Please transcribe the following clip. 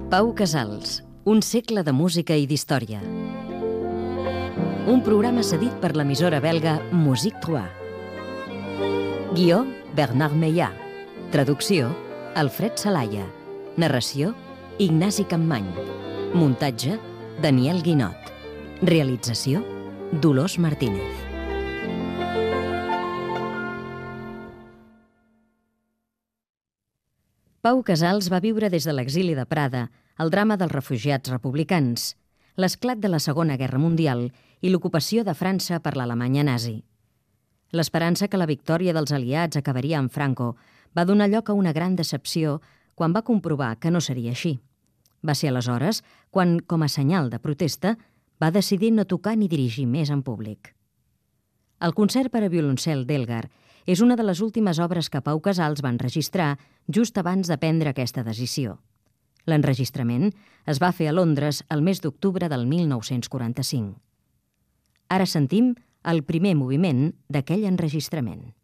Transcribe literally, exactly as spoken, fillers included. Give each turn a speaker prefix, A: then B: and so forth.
A: Pau Casals, un segle de música i d'història. Un programa cedit per l'emissora belga Musique trois. Guió, Bernard Meillà. Traducció, Alfred Salaya. Narració, Ignasi Campmany. Muntatge, Daniel Guinot. Realització, Dolors Martínez. Pau Casals va viure des de l'exili de Prada el drama dels refugiats republicans, l'esclat de la Segona Guerra Mundial i l'ocupació de França per l'Alemanya nazi. L'esperança que la victòria dels aliats acabaria amb Franco va donar lloc a una gran decepció quan va comprovar que no seria així. Va ser aleshores quan, com a senyal de protesta, va decidir no tocar ni dirigir més en públic. El concert per a violoncel d'Elgar és una de les últimes obres que Pau Casals va enregistrar just abans de prendre aquesta decisió. L'enregistrament es va fer a Londres el mes d'octubre del mil nou-cents quaranta-cinc. Ara sentim el primer moviment d'aquell enregistrament.